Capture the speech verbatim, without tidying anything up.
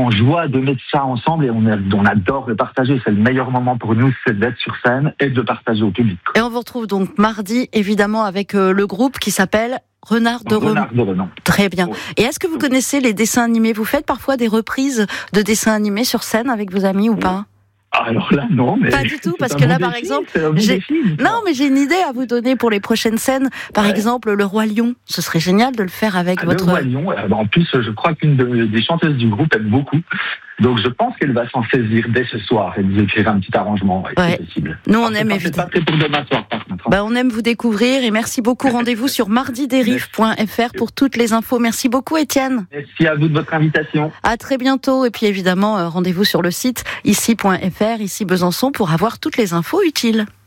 en joie de mettre ça ensemble et on, a, on adore le partager. C'est le meilleur moment pour nous, c'est d'être sur scène et de partager au public. Et on vous retrouve donc mardi, évidemment, avec euh, le groupe qui s'appelle Renard de Renan. Renard de Renan. Très bien. Oui. Et est-ce que vous connaissez les dessins animés? Vous faites parfois des reprises de dessins animés sur scène avec vos amis ou pas? Alors là, non, mais... Pas du tout, parce c'est que un là, bon par défi, exemple, c'est un bon j'ai... défi, non, mais j'ai une idée à vous donner pour les prochaines scènes. Par Ouais. exemple, le Roi Lion. Ce serait génial de le faire avec Ah, votre... Le Roi Lion, euh, en plus, je crois qu'une de- des chanteuses du groupe aime beaucoup. Donc, je pense qu'elle va s'en saisir dès ce soir et nous écrire un petit arrangement, ouais, Ouais. c'est possible. Nous, on Alors, aime c'est évidemment. pas prêt pour demain soir, par contre. hein. Bah, on aime vous découvrir et merci beaucoup. Rendez-vous sur mardi dérive point f r pour toutes les infos. Merci beaucoup, Étienne. Merci à vous de votre invitation. À très bientôt. Et puis évidemment, euh, rendez-vous sur le site ici point f r, ici Besançon, pour avoir toutes les infos utiles.